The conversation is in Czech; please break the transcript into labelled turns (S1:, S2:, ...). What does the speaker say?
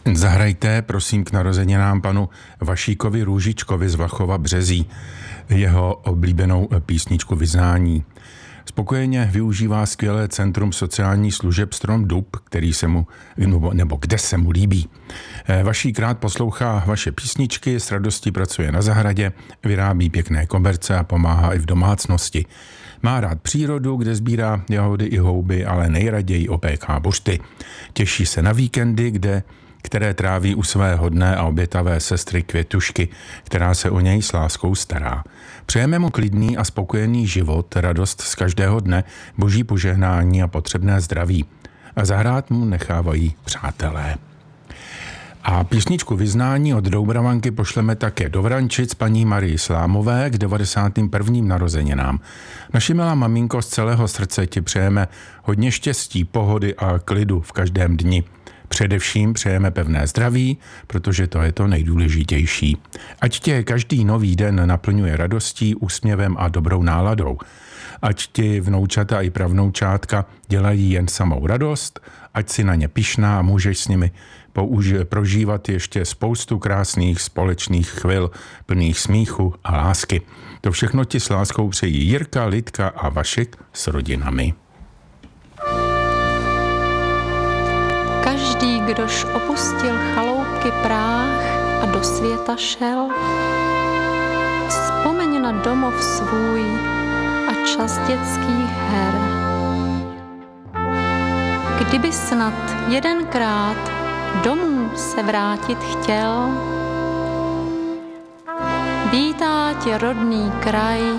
S1: Zahrajte, prosím, k narozeninám panu Vašíkovi Růžičkovi z Vlachova Březí jeho oblíbenou písničku Vyznání. Spokojeně využívá skvělé Centrum sociálních služeb Strom Dub, který se mu, nebo kde se mu líbí. Vašík rád poslouchá vaše písničky, s radostí pracuje na zahradě, vyrábí pěkné koberce a pomáhá i v domácnosti. Má rád přírodu, kde sbírá jahody i houby, ale nejraději opéká buřty. Těší se na víkendy, které tráví u své hodné a obětavé sestry Květušky, která se o něj s láskou stará. Přejeme mu klidný a spokojený život, radost z každého dne, boží požehnání a potřebné zdraví. A zahrát mu nechávají přátelé. A písničku Vyznání od Doubravanky pošleme také do Vrančic paní Marii Slámové k 91. narozeninám. Naši milá maminko, z celého srdce ti přejeme hodně štěstí, pohody a klidu v každém dni. Především přejeme pevné zdraví, protože to je to nejdůležitější. Ať tě každý nový den naplňuje radostí, úsměvem a dobrou náladou. Ať ti vnoučata i pravnoučátka dělají jen samou radost, ať si na ně pyšná a můžeš s nimi prožívat ještě spoustu krásných společných chvil, plných smíchu a lásky. To všechno ti s láskou přejí Jirka, Lidka a Vašek s rodinami.
S2: Každý, kdož opustil chaloupky práh a do světa šel, vzpomeň na domov svůj a čas dětských her. Kdyby snad jedenkrát domů se vrátit chtěl, vítá tě rodný kraj